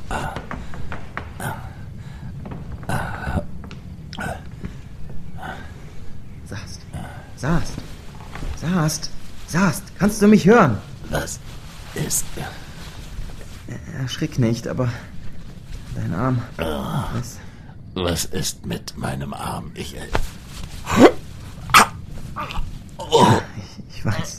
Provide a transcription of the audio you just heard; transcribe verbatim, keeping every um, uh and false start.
Sast, Sast, Sast, Sast, kannst du mich hören? Was ist? Erschrick nicht, aber dein Arm. Oh, ist... Was ist mit meinem Arm? Ich... Oh. Ich, ich weiß.